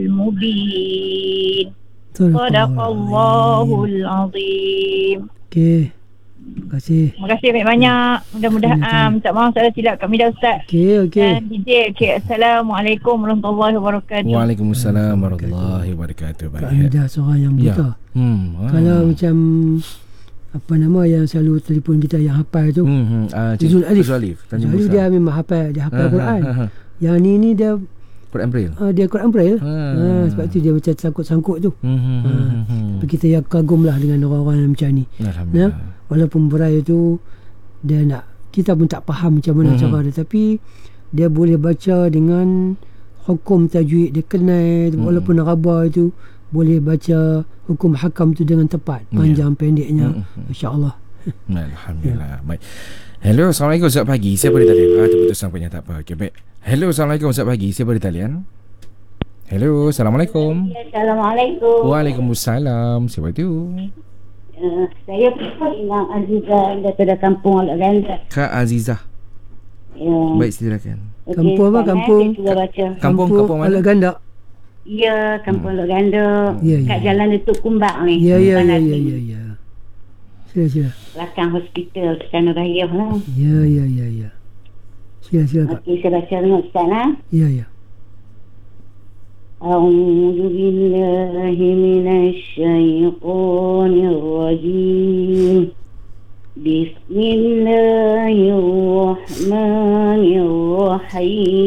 المبين. صدق الله العظيم. Okey. Terima kasih banyak-banyak. Mudah-mudahan minta maaf salah silap kami dah Ustaz. Okey. Dan DJ. Assalamualaikum warahmatullahi wabarakatuh. Waalaikumsalam warahmatullahi wabarakatuh. Kak Hamidah seorang yang buta. Kalau macam apa nama yang selalu telefon kita yang hafal tu, Zul Alif dia memang hafal, dia hafal Quran. Yang ni dia Quran Braille. Dia Quran Braille. Sebab tu dia macam sangkut-sangkut tu. Kita yang kagum lah dengan orang-orang yang macam ni. Alhamdulillah. Walaupun Braille tu dia nak, kita pun tak faham macam mana cara dia, tapi dia boleh baca dengan hukum tajwid, dia kenal walaupun Arabah itu boleh baca hukum hakam tu dengan tepat, panjang pendeknya. Masya-Allah. Alhamdulillah. Baik. Hello, Assalamualaikum, selamat pagi. Siapa di talian? Terputus sampainya, tak apa. Okey, baik. Hello, Assalamualaikum, selamat pagi. Siapa di talian? Hello, Assalamualaikum. Assalamualaikum. Waalaikumsalam. Siapa itu? Saya Imam Azizah daripada Kampung Alok Ganda. Kak Azizah. Ya. Baik, silakan. Kampung apa? Kampung mana? Alok Ganda. Ya, Kampung Alok Ganda. Kat Jalan Datuk Kumbak ni. Ya. Sila. Belakang hospital Serana Raya lah. Ya. Sila. Okey, saya baca dengan Ustaz lah. Ya. أعوذ بالله من الشيطان الرجيم بسم الله الرحمن الرحيم